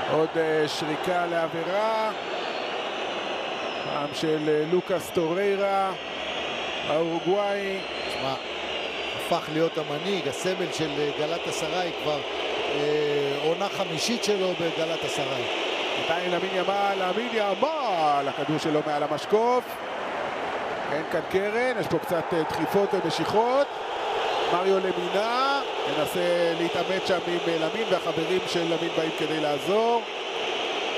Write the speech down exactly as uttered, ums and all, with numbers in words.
עוד שריקה לעבירה, פעם של לוקאס טוריירה האורוגוואי. תשמע, הפך להיות המנהיג, הסמל של גלאטסראי, כבר אה, עונה חמישית שלו בגלאטסראי. עדיין למין ימל, למין ימל, הכדור שלו מעל המשקוף, אין כאן קרן, יש פה קצת דחיפות ומשיכות. מריו למינה מנסה להתאמת שם עם למין, והחברים של למין באים כדי לעזור.